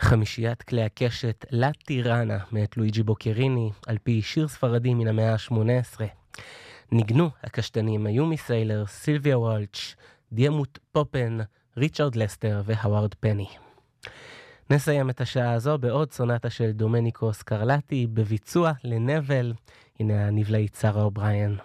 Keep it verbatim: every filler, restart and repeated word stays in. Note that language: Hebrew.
חמישיית כלי הקשת לה טיראנה מאת לואיג'י בוקריני, על פי שיר ספרדי מן המאה ה-שמונה עשרה. ניגנו הקשתנים היומי סיילר, סילביה וולץ', דיאמוט פופן, ריצ'רד לסטר והווארד פני. נסיים את השעה הזו בעוד סונטה של דומניקו סקרלטי בביצוע לנבל. הנה הנבלעית שרה אובריין.